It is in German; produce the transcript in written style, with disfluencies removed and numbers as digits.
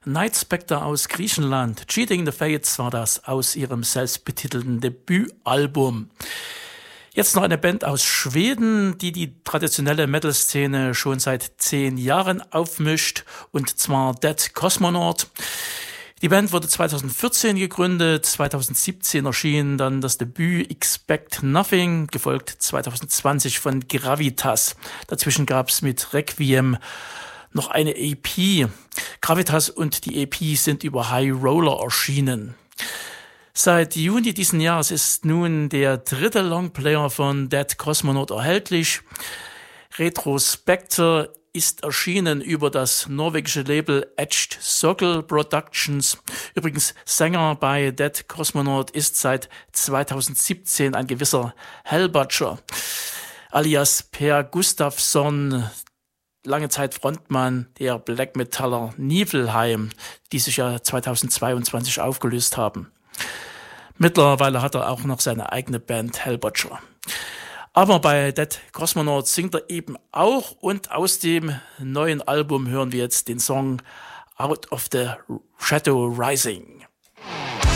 Night Spectre aus Griechenland. Cheating the Fates war das aus ihrem selbstbetitelten Debütalbum. Jetzt noch eine Band aus Schweden, die traditionelle Metal-Szene schon seit 10 Jahren aufmischt, und zwar Dead Cosmonaut. Die Band wurde 2014 gegründet, 2017 erschien dann das Debüt Expect Nothing, gefolgt 2020 von Gravitas. Dazwischen gab's mit Requiem noch eine EP. Gravitas und die EP sind über High Roller erschienen. Seit Juni diesen Jahres ist nun der 3. Longplayer von Dead Cosmonaut erhältlich. Retrospector ist erschienen über das norwegische Label Edged Sockel Productions. Übrigens, Sänger bei Dead Cosmonaut ist seit 2017 ein gewisser Hellbutcher, alias Per Gustafsson, lange Zeit Frontmann der Black Metaller Niflheim, die sich ja 2022 aufgelöst haben. Mittlerweile hat er auch noch seine eigene Band Hellbutcher. Aber bei Dead Cosmonaut singt er eben auch, und aus dem neuen Album hören wir jetzt den Song Out of the Shadow Rising.